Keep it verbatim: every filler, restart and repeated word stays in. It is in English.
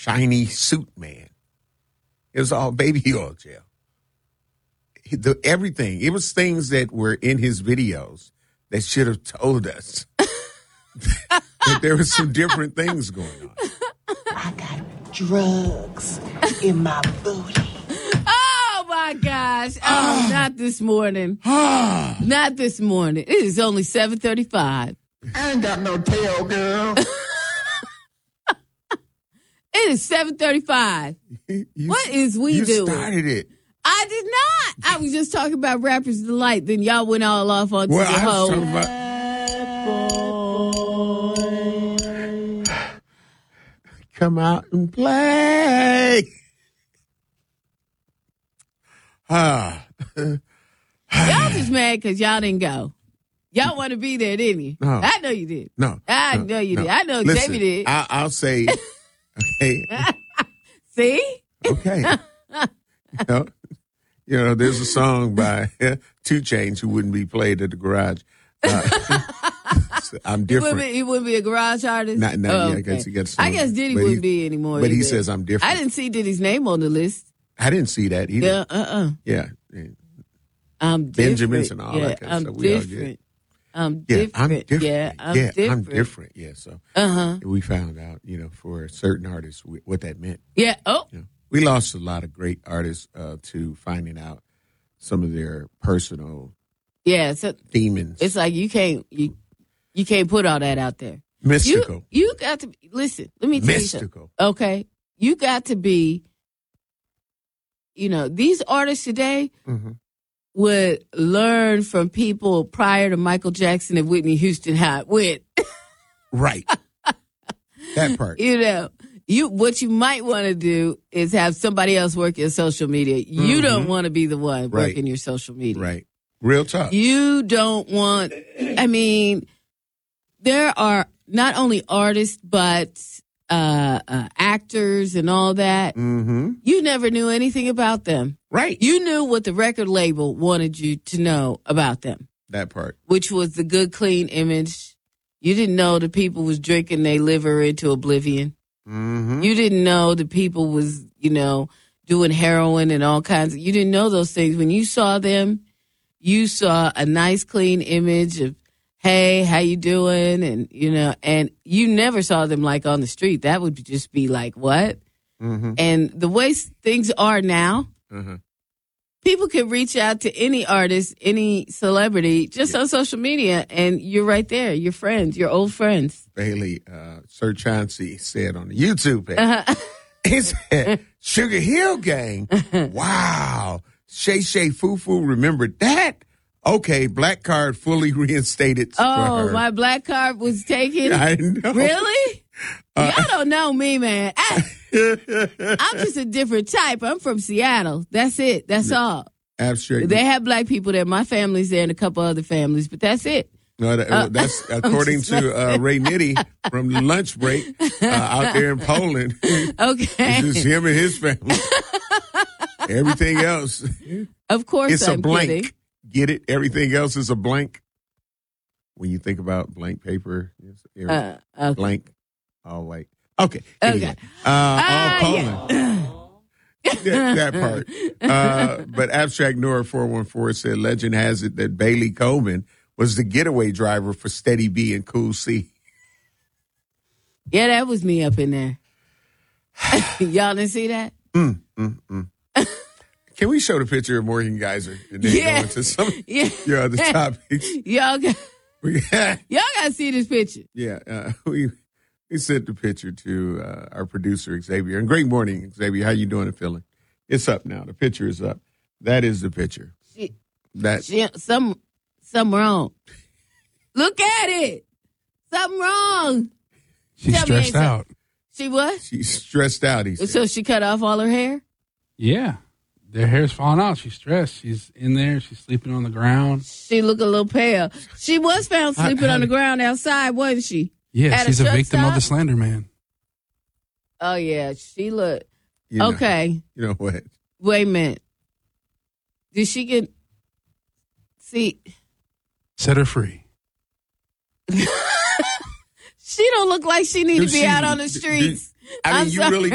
shiny suit man. It was all baby oil gel. The, everything. It was things that were in his videos that should have told us that there were some different things going on. I got drugs in my booty. Oh, my gosh. Oh, not this morning. Not this morning. It is only seven thirty-five. I ain't got no tail, girl. It is seven thirty-five. You, What is we you doing? You started it. I did not. I was just talking about Rappers Delight. Then y'all went all off onto Well, the I was whole. talking about... Come out and play. Ah. Y'all just mad because y'all didn't go. Y'all want to be there, didn't you? No. I know you did. No. I no, know you no. did. I know Listen, Jamie did. I, I'll say, okay. See? Okay. you, know, you know, there's a song by Two Chainz who wouldn't be played at the garage. Uh, I'm He different. wouldn't, be, he wouldn't be a garage artist? Not, not Oh, yet, because he got a I song. guess Diddy But wouldn't he- be anymore. But he either. says I'm different. I didn't see Diddy's name on the list. I didn't see that either. Yeah, uh-uh. Yeah. I'm different. Benjamins and all yeah, that kind of I'm stuff. We all different. get. I'm Yeah, different. I'm different. Yeah, I'm yeah, different. I'm different. Yeah, so Uh-huh. we found out, you know, for certain artists wh- what that meant. Yeah. Oh. You know, we lost a lot of great artists uh, to finding out some of their personal Yeah. So demons. it's like you can't you you can't put all that out there. mystical. You you got to listen. Let me tell you something. mystical. Okay, you got to be. You know, these artists today Mm-hmm. would learn from people prior to Michael Jackson and Whitney Houston how it went. Right. That part. You know, you what you might want to do is have somebody else work your social media. You Mhm. don't want to be the one Right. working your social media. Right. Real talk. You don't want, I mean, there are not only artists, but uh, uh, actors and all that. Mm-hmm. You never knew anything about them. Right. You knew what the record label wanted you to know about them, That part. which was the good, clean image. You didn't know the people was drinking their liver into oblivion. Mm-hmm. You didn't know the people was, you know, doing heroin and all kinds of, you didn't know those things. When you saw them, you saw a nice, clean image of, hey, how you doing? And, you know, and you never saw them like on the street. That would just be like, what? Mm-hmm. And the way s- things are now, Mm-hmm. people can reach out to any artist, any celebrity, just on social media, and you're right there. You're friends. You're old friends. Bailey, uh, Sir Chauncey said on the YouTube page, Uh-huh. he said, Sugar Hill Gang. Wow. Shay Shay Foo Foo remembered that? Okay, black card fully reinstated. for Oh, her. my black card was taken. I know. Really? Uh, Y'all don't know me, man. I, I'm just a different type. I'm from Seattle. That's it. That's all. Abstract. They have black people there. My family's there and a couple other families, but that's it. No, that, Uh, that's according just to uh, Ray Nitty from the lunch break uh, out there in Poland. Okay. It's just him and his family. Everything else, Of course, it's I'm a blank. kidding. Get it? Everything else is a blank. When you think about blank paper, it's every- Uh, okay. blank, all white. Okay. Okay. Anyway, uh, Ah, all yeah. Poland. that, that part. Uh, but Abstract Nora four one four said, legend has it that Bailey Coleman was the getaway driver for Steady B and Cool C. Yeah, that was me up in there. Y'all didn't see that? Mm, mm, mm. Can we show the picture of Morgan Geyser and then Yeah. go into some Yeah. of your other topics? Y'all got, We, y'all got to see this picture. yeah, uh, we we sent the picture to uh, our producer Xavier. And great morning, Xavier. How you doing and feeling? It's up now. The picture is up. That is the picture. She, That she, some, something wrong. Look at it. Something wrong. She's Tell me ain't stressed so- out. She what? she's stressed out. He said. So she cut off all her hair? Yeah. Their hair's falling out. She's stressed. She's in there. She's sleeping on the ground. She look a little pale. She was found I- sleeping I- on the ground outside, wasn't she? Yeah, At a she's a, truck victim of the stop? slander man. Oh, yeah. She look. You know, Okay. You know what? Wait a minute. Did she get. See. Set her free. She don't look like she need to Do be she- out on the do- streets. I mean, I'm you sorry. really